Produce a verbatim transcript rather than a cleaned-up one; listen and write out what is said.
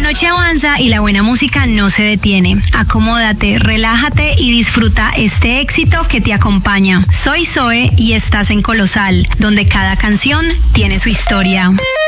noche avanza y la buena música no se detiene. Acomódate, relájate y disfruta este éxito que te acompaña. Soy Zoe y estás en Colosal, donde cada canción tiene su historia.